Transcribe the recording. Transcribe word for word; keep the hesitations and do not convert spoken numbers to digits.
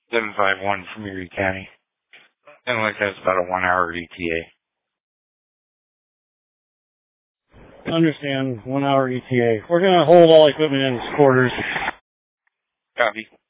seven five one from Erie County. Sounds like that's about a one hour E T A. Understand, one hour E T A. We're going to hold all equipment in its quarters. Copy.